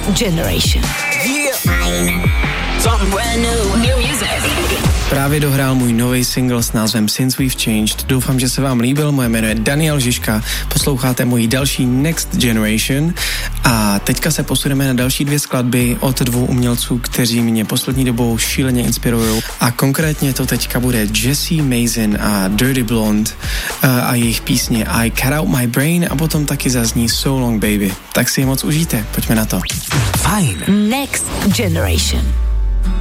Generation. Právě dohrál můj nový single s názvem Since We've Changed. Doufám, že se vám líbil. Moje jméno je Daniel Žižka. Posloucháte moji další Next Generation. A teďka se posuneme na další 2 skladby od 2 umělců, kteří mě poslední dobou šíleně inspirují. A konkrétně to teďka bude Jessie Mazin a Dirty Blonde a jejich písně I Cut Out My Brain a potom taky zazní So Long Baby. Tak si je moc užijte. Pojďme na to. Fajn. Next Generation.